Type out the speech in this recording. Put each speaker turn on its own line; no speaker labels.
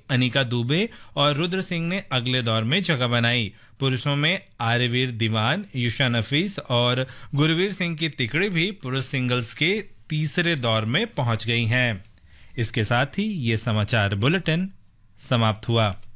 अनिका दुबे और रुद्र सिंह ने अगले दौर में जगह बनाई। पुरुषों में आर्यवीर दीवान, युषा नफीस और गुरवीर सिंह की तिकड़ी भी पुरुष सिंगल्स के तीसरे दौर में पहुंच गई हैं। इसके साथ ही ये समाचार बुलेटिन समाप्त हुआ।